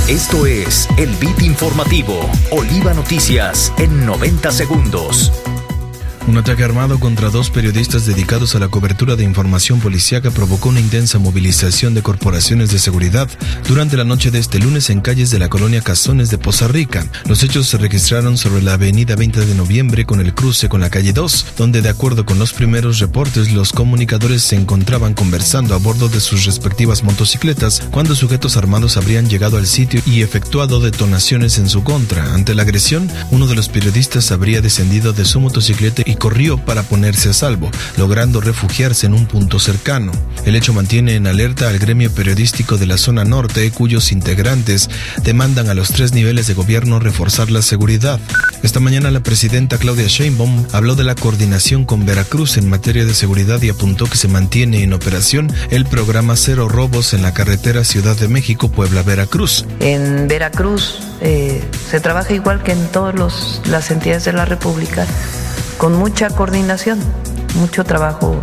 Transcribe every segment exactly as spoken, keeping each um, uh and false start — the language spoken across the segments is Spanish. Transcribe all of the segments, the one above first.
Esto es el Beat Informativo, Oliva Noticias en noventa segundos. Un ataque armado contra dos periodistas dedicados a la cobertura de información policíaca provocó una intensa movilización de corporaciones de seguridad durante la noche de este lunes en calles de la colonia Cazones de Poza Rica. Los hechos se registraron sobre la avenida veinte de noviembre con el cruce con la calle dos, donde de acuerdo con los primeros reportes, los comunicadores se encontraban conversando a bordo de sus respectivas motocicletas cuando sujetos armados habrían llegado al sitio y efectuado detonaciones en su contra. Ante la agresión, uno de los periodistas habría descendido de su motocicleta y corrió para ponerse a salvo, logrando refugiarse en un punto cercano. El hecho mantiene en alerta al gremio periodístico de la zona norte, cuyos integrantes demandan a los tres niveles de gobierno reforzar la seguridad. Esta mañana la presidenta Claudia Sheinbaum habló de la coordinación con Veracruz en materia de seguridad y apuntó que se mantiene en operación el programa Cero Robos en la carretera Ciudad de México-Puebla-Veracruz. En Veracruz eh, se trabaja igual que en todas las entidades de la República, con mucha coordinación, mucho trabajo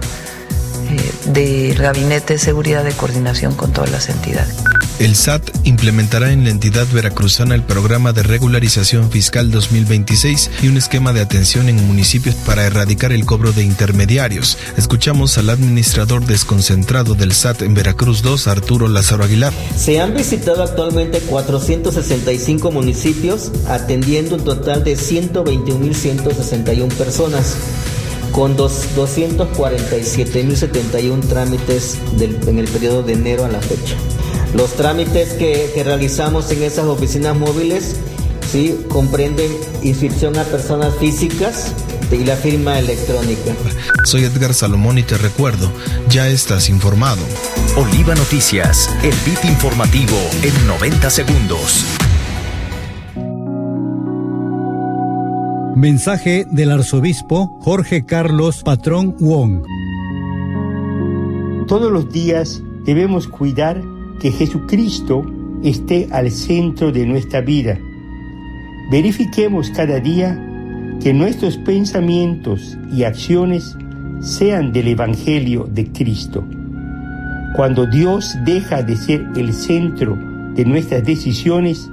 eh, del Gabinete de Seguridad de coordinación con todas las entidades. El S A T implementará en la entidad veracruzana el programa de regularización fiscal dos mil veintiséis y un esquema de atención en municipios para erradicar el cobro de intermediarios. Escuchamos al administrador desconcentrado del S A T en Veracruz dos, Arturo Lázaro Aguilar. Se han visitado actualmente cuatrocientos sesenta y cinco municipios, atendiendo un total de ciento veintiún mil ciento sesenta y una personas, con doscientos cuarenta y siete mil setenta y uno trámites del, en el periodo de enero a la fecha. Los trámites que, que realizamos en esas oficinas móviles, ¿sí?, comprenden inscripción a personas físicas y la firma electrónica. Soy Edgar Salomón y te recuerdo, ya estás informado. Oliva Noticias, el Beat Informativo en noventa segundos. Mensaje del arzobispo Jorge Carlos Patrón Wong. Todos los días debemos cuidar que Jesucristo esté al centro de nuestra vida. Verifiquemos cada día que nuestros pensamientos y acciones sean del Evangelio de Cristo. Cuando Dios deja de ser el centro de nuestras decisiones,